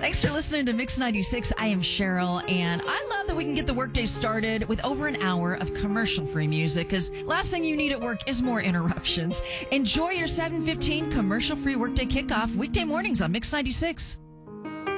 Thanks for listening to Mix 96. I am Cheryl, and I love that we can get the workday started with over an hour of commercial-free music, because last thing you need at work is more interruptions. Enjoy your 7:15 commercial-free workday kickoff weekday mornings on Mix 96.